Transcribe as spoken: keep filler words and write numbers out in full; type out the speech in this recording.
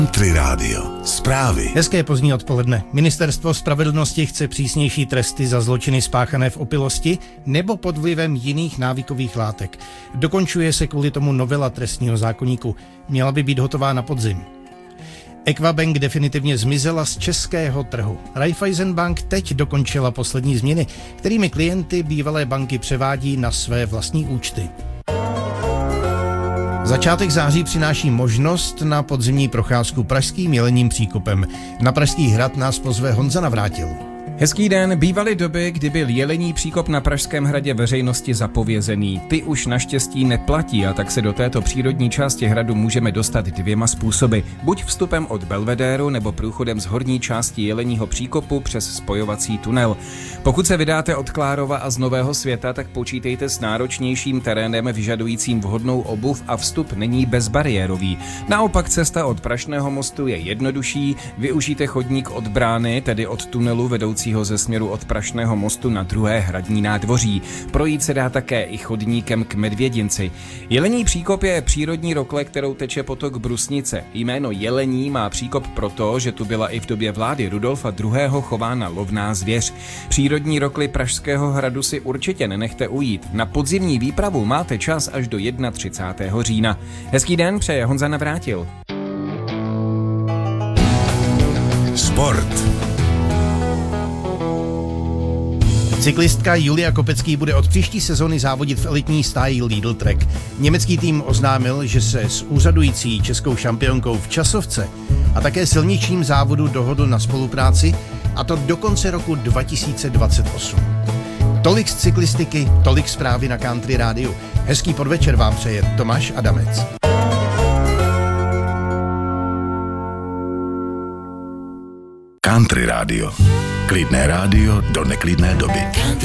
Country Radio. Zprávy. Hezké pozdní odpoledne. Ministerstvo spravedlnosti chce přísnější tresty za zločiny spáchané v opilosti nebo pod vlivem jiných návykových látek. Dokončuje se kvůli tomu novela trestního zákoníku. Měla by být hotová na podzim. Equabank definitivně zmizela z českého trhu. Raiffeisenbank teď dokončila poslední změny, kterými klienty bývalé banky převádí na své vlastní účty. Začátek září přináší možnost na podzimní procházku pražským Jelenním příkopem. Na Pražský hrad nás pozve Honza Navrátil. Hezký den, bývaly doby, kdy byl Jelení příkop na Pražském hradě veřejnosti zapovězený. Ty už naštěstí neplatí a tak se do této přírodní části hradu můžeme dostat dvěma způsoby. Buď vstupem od Belvedéru nebo průchodem z horní části Jeleního příkopu přes spojovací tunel. Pokud se vydáte od Klárova a z Nového Světa, tak počítejte s náročnějším terénem vyžadujícím vhodnou obuv a vstup není bezbariérový. Naopak cesta od Prašného mostu je jednodušší, využijte chodník od brány, tedy od tunelu vedoucí ze směru od Prašného mostu na druhé hradní nádvoří. Projít se dá také i chodníkem k Medvědinci. Jelení příkop je přírodní rokle, kterou teče potok Brusnice. Jméno Jelení má příkop proto, že tu byla i v době vlády Rudolfa druhého. chována lovná zvěř. Přírodní rokly Pražského hradu si určitě nenechte ujít. Na podzimní výpravu máte čas až do třicátého prvního října. Hezký den přeje Honza Navrátil. Sport. Cyklistka Julia Kopecký bude od příští sezony závodit v elitní stáji Lidl Trek. Německý tým oznámil, že se s úřadující českou šampionkou v časovce a také silničním závodu dohodl na spolupráci, a to do konce roku dva tisíce dvacet osm. Tolik z cyklistiky, tolik zprávy na Country Rádiu. Hezký podvečer vám přeje Tomáš Adamec. Country Radio. Klidné rádio do neklidné doby.